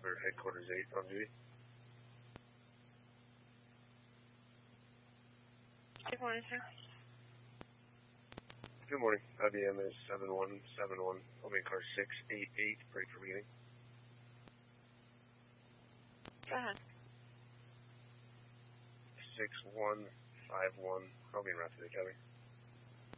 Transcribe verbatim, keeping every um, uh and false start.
for headquarters eight on duty. Good morning, sir. Good morning. I B M is seven one seven one. I'll be in car six eight eight. Break for beginning. Go ahead. six one five one. I'll be in route to the cabin.